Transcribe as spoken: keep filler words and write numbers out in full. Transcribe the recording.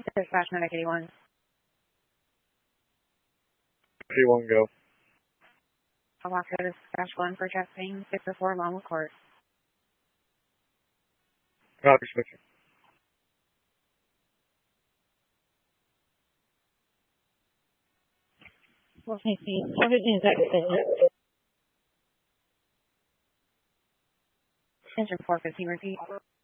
Dispatch Medic eighty-one. eighty-one, go. Alaska Dispatch one for chest pain, six oh four Longwood Court. Copy, switching. Well, thank you. Everything is active. Engine four fifteen, repeat.